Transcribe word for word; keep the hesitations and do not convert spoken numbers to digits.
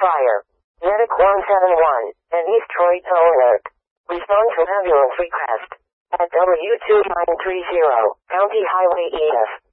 fire. Medic one seven one, and East Troy tow alert. Respond to ambulance request. At W two nine three zero, County Highway E F.